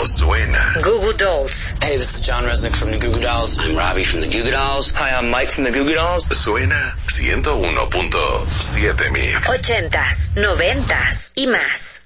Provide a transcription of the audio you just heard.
Esto suena. Goo Goo Dolls. Hey, this is John Resnick from the Goo Goo Dolls. I'm Robbie from the Goo Goo Dolls. Hi, I'm Mike from the Goo Goo Dolls. Suena 101.7 Mix. 80s, 90s y más.